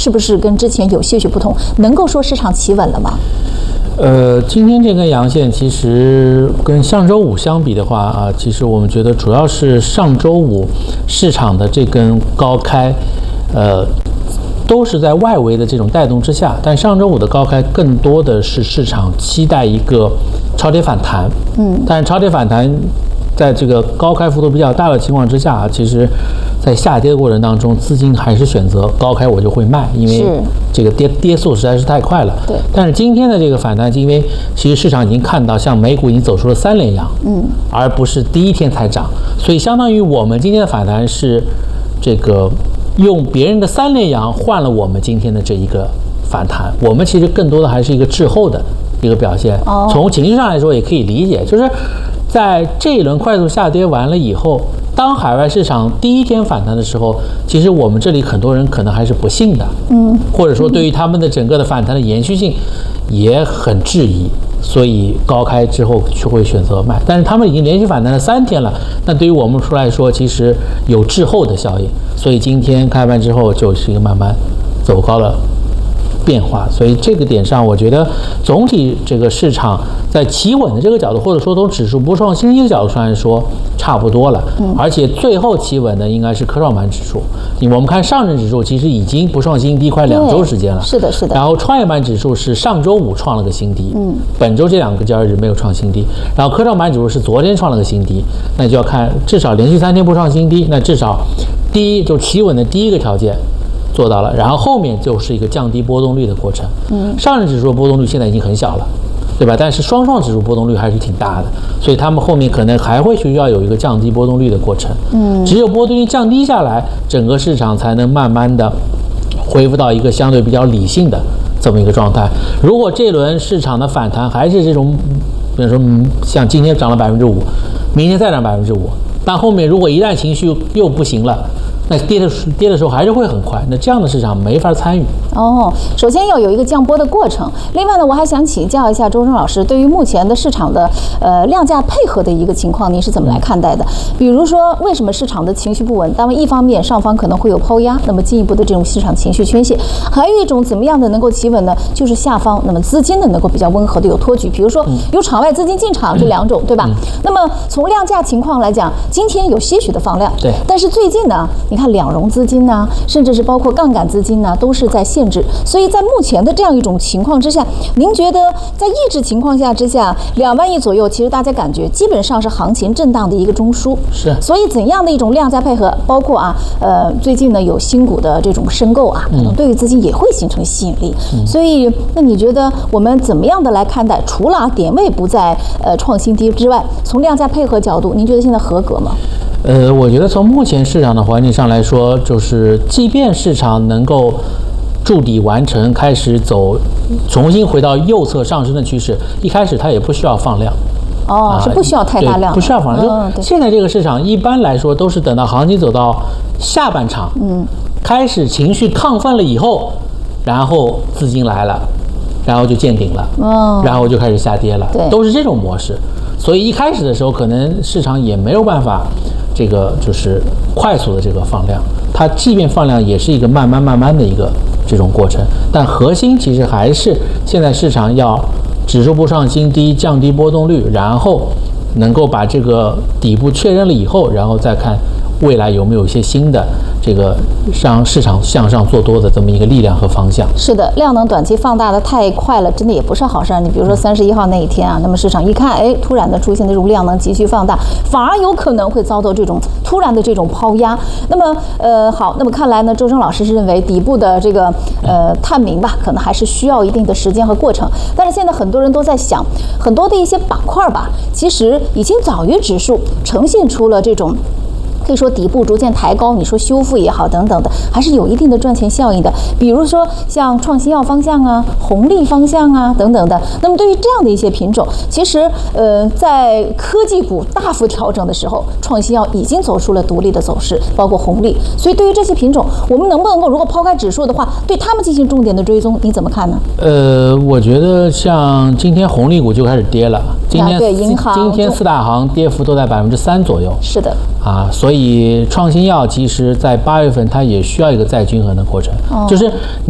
是不是跟之前有些许不同？能够说市场企稳了吗？ 今天这根阳线其实跟上周五相比的话啊，其实我们觉得主要是上周五市场的这根高开，都是在外围的这种带动之下，但上周五的高开更多的是市场期待一个超跌反弹，但是超跌反弹在这个高开幅度比较大的情况之下啊，其实在下跌的过程当中，资金还是选择高开我就会卖，因为这个跌速实在是太快了。 对。 但是今天的这个反弹，因为其实市场已经看到，像美股已经走出了3连阳，而不是第一天才涨，所以相当于我们今天的反弹是这个用别人的3连阳换了我们今天的这一个反弹，我们其实更多的还是一个滞后的一个表现。从情绪上来说也可以理解，就是在这一轮快速下跌完了以后，当海外市场第一天反弹的时候，其实我们这里很多人可能还是不信的，或者说对于他们的整个的反弹的延续性也很质疑，所以高开之后就会选择卖。但是他们已经连续反弹了3天了，那对于我们来说，其实有滞后的效应，所以今天开盘之后就是一个慢慢走高了变化，所以这个点上，我觉得总体这个市场在企稳的这个角度，或者说从指数不创新低的角度上来说，差不多了。而且最后企稳的应该是科创板指数。我们看上证指数其实已经不创新低快2周时间了， 是的，是的。 然后创业板指数是上周五创了个新低，本周这2个交易日没有创新低。然后科创板指数是昨天创了个新低，那就要看至少连续3天不创新低，那至少第一就企稳的第一个条件做到了，然后后面就是一个降低波动率的过程。上证指数的波动率现在已经很小了，对吧？但是双创指数波动率还是挺大的，所以他们后面可能还会需要有一个降低波动率的过程。只有波动率降低下来，整个市场才能慢慢的恢复到一个相对比较理性的这么一个状态。如果这轮市场的反弹还是这种，比如说像今天涨了5%，明天再涨5%，但后面如果一旦情绪又不行了，那跌的时候还是会很快，那这样的市场没法参与。 首先要有一个降波的过程。另外呢，我还想请教一下周正老师，对于目前的市场的量价配合的一个情况，您是怎么来看待的？比如说，为什么市场的情绪不稳？当然，一方面上方可能会有抛压，那么进一步的这种市场情绪宣泄；还有一种怎么样的能够企稳呢？就是下方那么资金呢能够比较温和的有托举，比如说有场外资金进场这2种，对吧？那么从量价情况来讲，今天有些许的放量， 对， 但是最近呢，你看两融资金呢，甚至是包括杠杆资金呢，都是在限制。所以在目前的这样一种情况之下，您觉得在抑制情况之下，2万亿左右，其实大家感觉基本上是行情震荡的一个中枢。 是。 所以怎样的一种量价配合，包括最近呢有新股的这种申购啊，可能对于资金也会形成吸引力。所以那你觉得我们怎么样的来看待？除了点位不在创新低之外，从量价配合角度，您觉得现在合格吗？ 我觉得从目前市场的环境上来说，就是即便市场能够筑底完成，开始重新回到右侧上升的趋势，一开始它也不需要放量。 是不需要太大量， 不需要放量。就现在这个市场，一般来说都是等到行情走到下半场，开始情绪亢奋了以后，然后资金来了，然后就见顶了，然后就开始下跌了，都是这种模式。所以一开始的时候，可能市场也没有办法，这个就是快速的这个放量，它即便放量，也是一个慢慢的一个这种过程。但核心其实还是现在市场要指数不创新低，降低波动率，然后能够把这个底部确认了以后，然后再看未来有没有一些新的这个让市场向上做多的这么一个力量和方向。 是的，量能短期放大的太快了，真的也不是好事。你比如说31号那一天啊，那么市场一看，突然的出现这种量能急剧放大，反而有可能会遭到这种突然的这种抛压。那么好，那么看来呢，周正老师是认为底部的这个探明吧，可能还是需要一定的时间和过程。但是现在很多人都在想，很多的一些板块吧，其实已经早于指数呈现出了这种可以说底部逐渐抬高，你说修复也好等等的，还是有一定的赚钱效应的。比如说像创新药方向啊、红利方向啊等等的。那么对于这样的一些品种，其实在科技股大幅调整的时候，创新药已经走出了独立的走势，包括红利。所以对于这些品种，我们能不能够如果抛开指数的话，对他们进行重点的追踪，你怎么看呢？ 我觉得像今天红利股就开始跌了，今天四大行跌幅都在3%左右。 是的。 所以创新药其实在8月份它也需要一个再均衡的过程，就是